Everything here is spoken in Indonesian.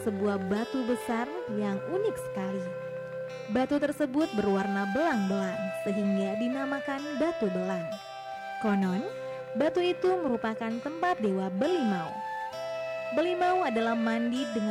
sebuah batu besar yang unik sekali. Batu tersebut berwarna belang-belang sehingga dinamakan batu belang. Konon, batu itu merupakan tempat dewa Belimau. Belimau adalah mandi dengan